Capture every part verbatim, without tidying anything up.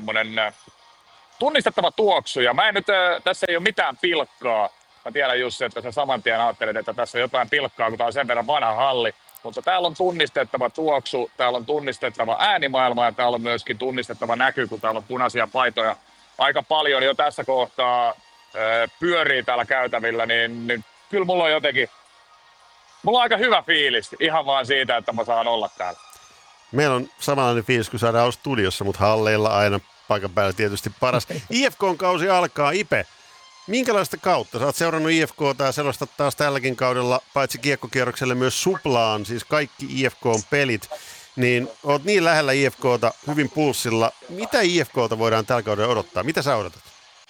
semmoinen äh, tunnistettava tuoksu. Ja mä en nyt, äh, tässä ei ole mitään pilkkaa. Mä tiedän Jussi, että sä saman tien ajattelet, että tässä on jotain pilkkaa, kun tää on sen verran vanha halli. Mutta täällä on tunnistettava tuoksu, täällä on tunnistettava äänimaailma ja täällä on myöskin tunnistettava näky, kun täällä on punaisia paitoja aika paljon jo tässä kohtaa äh, pyörii täällä käytävillä, niin, niin kyllä mulla on jotenkin, mulla on aika hyvä fiilis ihan vaan siitä, että mä saan olla täällä. Meillä on samanlainen fiilis, kun saadaan olla studiossa, mutta halleilla aina paikan päällä tietysti paras. I F K-kausi alkaa. Ipe, minkälaista kautta? Sä oot seurannut I F K:ta ja selostat taas tälläkin kaudella, paitsi kiekkokierrokselle myös Suplaan, siis kaikki I F K-pelit. Niin oot niin lähellä I F K:ta, hyvin pulssilla. Mitä I F K:ta voidaan tällä kaudella odottaa? Mitä sä odotat?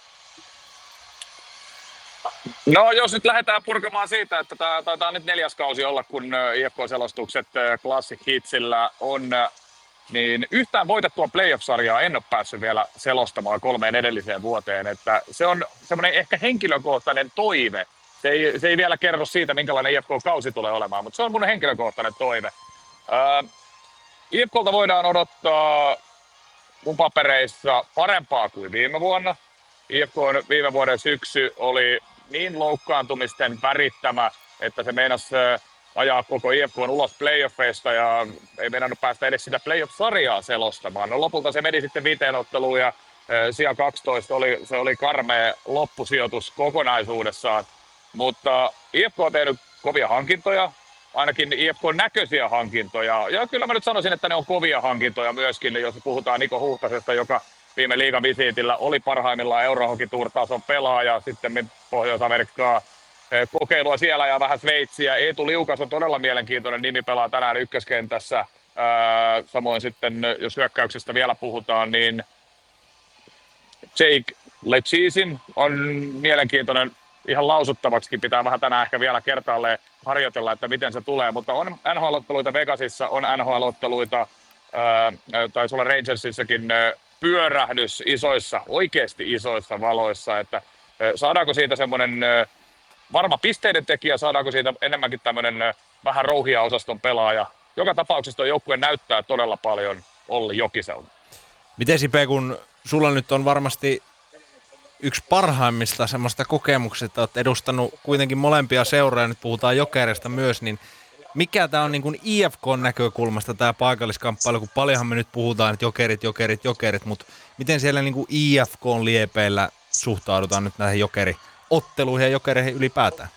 No jos nyt lähdetään purkamaan siitä, että tämä taitaa nyt neljäs kausi olla, kun I F K-selostukset Classic Hitsillä on, niin yhtään voitettua playoff-sarjaa en ole päässyt vielä selostamaan kolmeen edelliseen vuoteen. Että se on semmoinen ehkä henkilökohtainen toive. Se ei, se ei vielä kerro siitä, minkälainen I F K-kausi tulee olemaan, mutta se on mun henkilökohtainen toive. Ää, I F K:lta voidaan odottaa mun papereissa parempaa kuin viime vuonna. I F K:n viime vuoden syksy oli niin loukkaantumisten värittämä, että se meinasi ajaa koko I F K:n ulos playoffeista ja ei meinannut päästä edes sitä playoff-sarjaa selostamaan. No lopulta se meni sitten viiteen otteluun ja sija kaksitoista oli, se oli karmea loppusijoitus kokonaisuudessaan. Mutta I F K on tehnyt kovia hankintoja, ainakin I F K:n näköisiä hankintoja. Ja kyllä mä nyt sanoisin, että ne on kovia hankintoja myöskin, jos puhutaan Niko Huhtasesta, joka viime liigan visiitillä oli parhaimmillaan Eurohockey Tour-tason pelaaja, sitten Pohjois-Amerikkaa kokeilua siellä ja vähän Sveitsiä. Eetu Liukas on todella mielenkiintoinen nimi, pelaa tänään ykköskentässä. Ää, samoin sitten, jos hyökkäyksestä vielä puhutaan, niin Jake Lechisin on mielenkiintoinen. Ihan lausuttavaksikin pitää vähän tänään ehkä vielä kertaalleen harjoitella, että miten se tulee. Mutta on N H L-otteluita Vegasissa, on N H L-otteluita, ää, taisi olla Rangersissakin pyörähdys isoissa, oikeasti isoissa valoissa, että saadaanko siitä semmoinen varma pisteiden tekijä, saadaanko siitä enemmänkin tämmöinen vähän rouhia-osaston pelaaja. Joka tapauksessa tuo joukkue näyttää todella paljon Olli Jokiselta. Miten Sipe, kun sulla nyt on varmasti yksi parhaimmista semmoista kokemuksista, että olet edustanut kuitenkin molempia seuroja, nyt puhutaan Jokerista myös, niin mikä tämä on niin kuin I F K:n näkökulmasta tämä paikalliskamppailu, kun paljonhan me nyt puhutaan, että jokerit, jokerit, jokerit, mutta miten siellä niin kuin I F K:n liepeillä suhtaudutaan nyt näihin jokeriotteluihin ja jokereihin ylipäätään?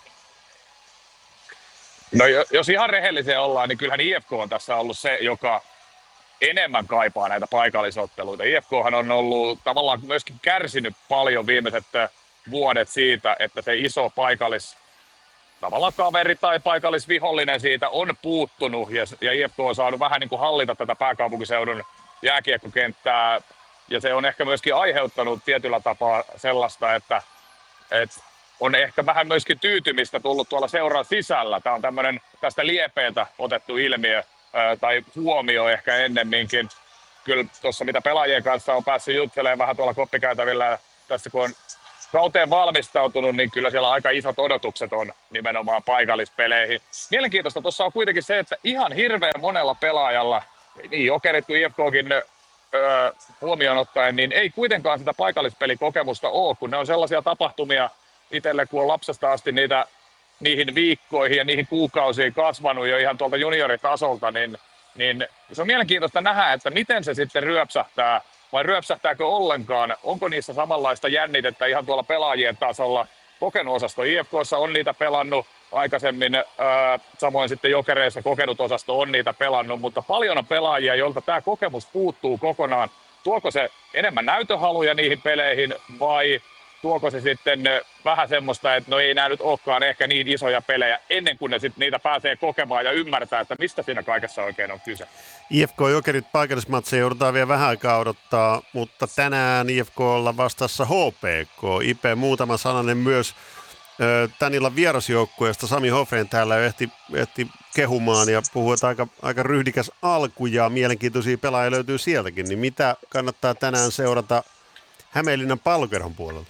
No jos ihan rehellisiä ollaan, niin kyllähän I F K on tässä ollut se, joka enemmän kaipaa näitä paikallisotteluita. I F K:han on ollut tavallaan myöskin kärsinyt paljon viimeiset vuodet siitä, että se iso paikallis tavallaan kaveri tai paikallisvihollinen siitä on puuttunut ja, ja I F K on saanut vähän niin kuin hallita tätä pääkaupunkiseudun jääkiekkokenttää ja se on ehkä myöskin aiheuttanut tietyllä tapaa sellaista, että, että on ehkä vähän myöskin tyytymistä tullut tuolla seuran sisällä. Tämä on tämmöinen tästä liepeiltä otettu ilmiö ää, tai huomio ehkä ennemminkin. Kyllä tuossa mitä pelaajien kanssa on päässyt juttelemaan vähän tuolla koppikäytävillä tässä kun on kauteen valmistautunut, niin kyllä siellä aika isot odotukset on nimenomaan paikallispeleihin. Mielenkiintoista tuossa on kuitenkin se, että ihan hirveän monella pelaajalla, niin Jokerit kuin I F K:kin öö, huomioon ottaen, niin ei kuitenkaan sitä paikallispelikokemusta ole, kun ne on sellaisia tapahtumia itselle, kun on lapsesta asti niitä, niihin viikkoihin ja niihin kuukausiin kasvanut jo ihan tuolta junioritasolta, niin, niin se on mielenkiintoista nähdä, että miten se sitten ryöpsähtää. Vai ryöpsähtääkö ollenkaan? Onko niissä samanlaista jännitettä ihan tuolla pelaajien tasolla? Kokenut osasto I F K:ssa on niitä pelannut aikaisemmin, ää, samoin sitten Jokereissa kokenut osasto on niitä pelannut, mutta paljon on pelaajia, joilta tämä kokemus puuttuu kokonaan. Tuoko se enemmän näytöhaluja niihin peleihin vai tuoko se sitten vähän semmoista, että no ei nämä nyt olekaan ehkä niin isoja pelejä ennen kuin ne sitten niitä pääsee kokemaan ja ymmärtää, että mistä siinä kaikessa oikein on kyse? I F K Jokerit paikallismatseja joudutaan vielä vähän aikaa odottaa, mutta tänään I F K:lla vastassa H P K. Ipe, muutama sananen myös tän illan vierasjoukkueesta. Sami Hofrén täällä jo ehti, ehti kehumaan ja puhuu, että aika, aika ryhdikäs alku ja mielenkiintoisia pelaajia löytyy sieltäkin. Niin mitä kannattaa tänään seurata Hämeenlinnan Pallokerhon puolella?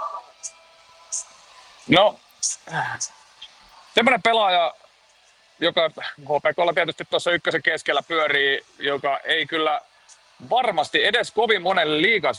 No, semmoinen pelaaja, joka H P K:lla tietysti tuossa ykkösen keskellä pyörii, joka ei kyllä varmasti edes kovin monelle liigan